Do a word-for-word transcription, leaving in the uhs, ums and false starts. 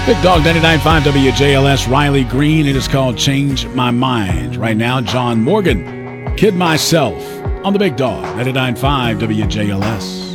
Big Dog ninety-nine point five W J L S, Riley Green. It is called Change My Mind. Right now, John Morgan, Kid Myself on the Big Dog ninety-nine point five W J L S.